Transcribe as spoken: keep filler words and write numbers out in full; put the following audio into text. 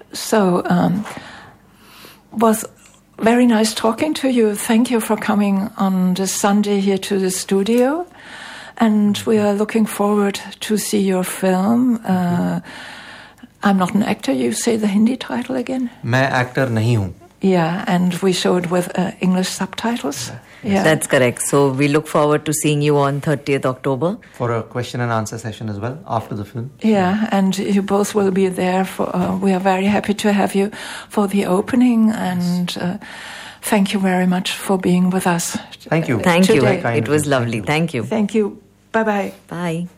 So, um, was very nice talking to you. Thank you for coming on this Sunday here to the studio. And we are looking forward to see your film. Uh, I'm not an actor. You say the Hindi title again? मैं actor नहीं हूँ. Yeah, and we show it with uh, English subtitles. Yeah. That's correct. So we look forward to seeing you on thirtieth October. For a question and answer session as well after the film. Yeah, and you both will be there. For uh, we are very happy to have you for the opening, and uh, thank you very much for being with us. Thank you. Thank today. you. It was lovely. Thank you. Thank you. Bye-bye. Bye.